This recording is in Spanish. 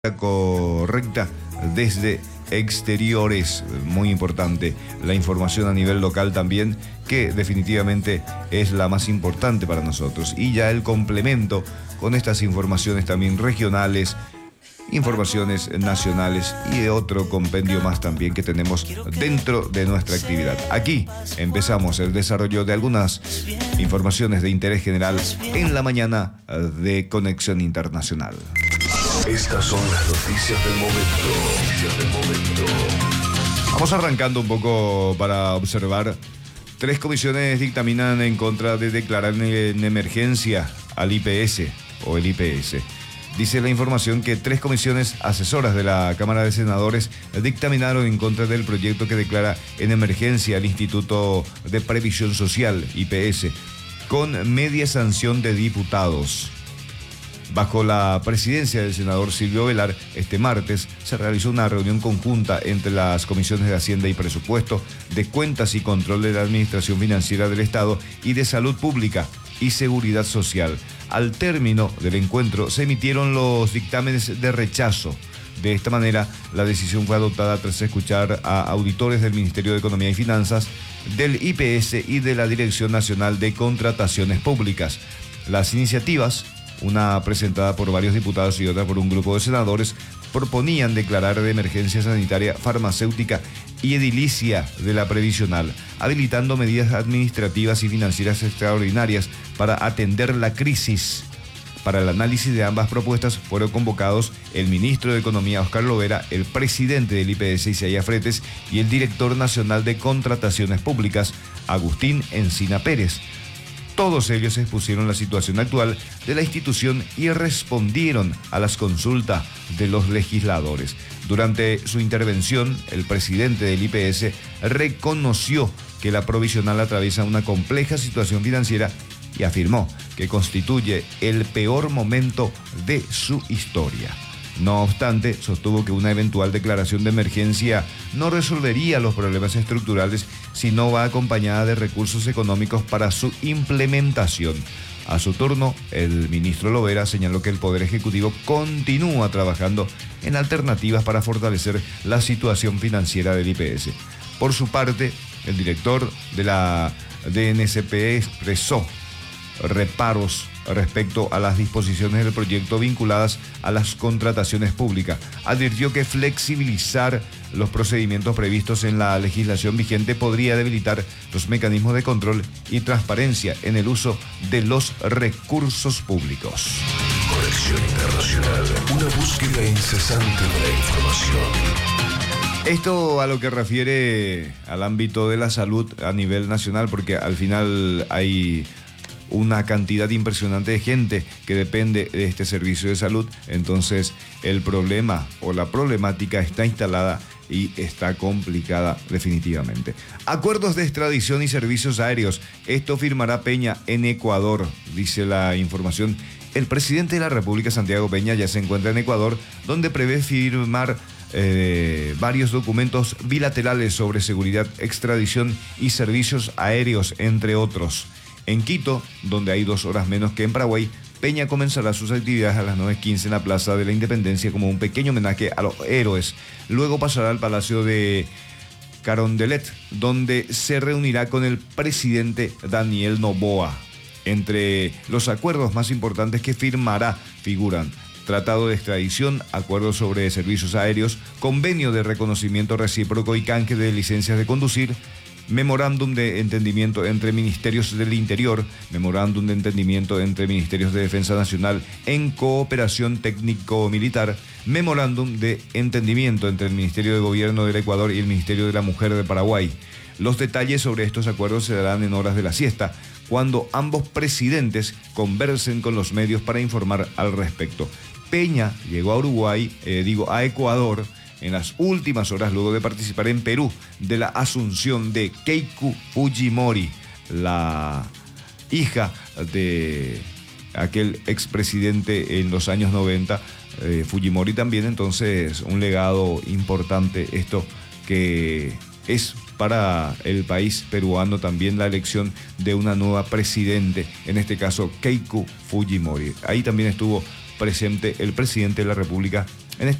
correcta desde exteriores, muy importante. La información a nivel local también, que definitivamente es la más importante para nosotros. Y ya el complemento con estas informaciones también regionales, informaciones nacionales y de otro compendio más también que tenemos dentro de nuestra actividad. Aquí empezamos el desarrollo de algunas informaciones de interés general en la mañana de Conexión Internacional. Estas son las noticias del momento. Vamos arrancando un poco para observar. 3 comisiones dictaminan en contra de declarar en emergencia al IPS o el IPS. Dice la información que 3 comisiones asesoras de la Cámara de Senadores dictaminaron en contra del proyecto que declara en emergencia al Instituto de Previsión Social, IPS, con media sanción de diputados. Bajo la presidencia del senador Silvio Velar, este martes se realizó una reunión conjunta entre las comisiones de Hacienda y Presupuesto, de Cuentas y Control de la Administración Financiera del Estado y de Salud Pública y Seguridad Social. Al término del encuentro se emitieron los dictámenes de rechazo. De esta manera, la decisión fue adoptada tras escuchar a auditores del Ministerio de Economía y Finanzas, del IPS y de la Dirección Nacional de Contrataciones Públicas. Las iniciativas, una presentada por varios diputados y otra por un grupo de senadores, proponían declarar de emergencia sanitaria, farmacéutica y edilicia de la previsional, habilitando medidas administrativas y financieras extraordinarias para atender la crisis. Para el análisis de ambas propuestas fueron convocados el ministro de Economía, Oscar Lovera, el presidente del IPS, Isaías Fretes, y el director nacional de Contrataciones Públicas, Agustín Encina Pérez. Todos ellos expusieron la situación actual de la institución y respondieron a las consultas de los legisladores. Durante su intervención, el presidente del IPS reconoció que la provisional atraviesa una compleja situación financiera y afirmó que constituye el peor momento de su historia. No obstante, sostuvo que una eventual declaración de emergencia no resolvería los problemas estructurales si no va acompañada de recursos económicos para su implementación. A su turno, el ministro Lovera señaló que el Poder Ejecutivo continúa trabajando en alternativas para fortalecer la situación financiera del IPS. Por su parte, el director de la DNCP expresó reparos respecto a las disposiciones del proyecto vinculadas a las contrataciones públicas. Advirtió que flexibilizar los procedimientos previstos en la legislación vigente podría debilitar los mecanismos de control y transparencia en el uso de los recursos públicos. Conexión Internacional, una búsqueda incesante de la información. Esto a lo que refiere al ámbito de la salud a nivel nacional, porque al final hay una cantidad impresionante de gente que depende de este servicio de salud. Entonces el problema o la problemática está instalada y está complicada definitivamente. Acuerdos de extradición y servicios aéreos. Esto firmará Peña en Ecuador, dice la información. El presidente de la República, Santiago Peña, ya se encuentra en Ecuador, donde prevé firmar varios documentos bilaterales sobre seguridad, extradición y servicios aéreos, entre otros. En Quito, donde hay 2 horas menos que en Paraguay, Peña comenzará sus actividades a las 9:15 en la Plaza de la Independencia como un pequeño homenaje a los héroes. Luego pasará al Palacio de Carondelet, donde se reunirá con el presidente Daniel Noboa. Entre los acuerdos más importantes que firmará figuran tratado de extradición, acuerdos sobre servicios aéreos, convenio de reconocimiento recíproco y canje de licencias de conducir, memorándum de entendimiento entre Ministerios del Interior, memorándum de entendimiento entre Ministerios de Defensa Nacional en cooperación técnico-militar, memorándum de entendimiento entre el Ministerio de Gobierno del Ecuador y el Ministerio de la Mujer de Paraguay. Los detalles sobre estos acuerdos se darán en horas de la siesta, cuando ambos presidentes conversen con los medios para informar al respecto. Peña llegó a Ecuador en las últimas horas luego de participar en Perú de la asunción de Keiko Fujimori, la hija de aquel expresidente en los años 90, Fujimori también. Entonces, un legado importante esto que es para el país peruano también la elección de una nueva presidente, en este caso Keiko Fujimori. Ahí también estuvo presente el presidente de la República,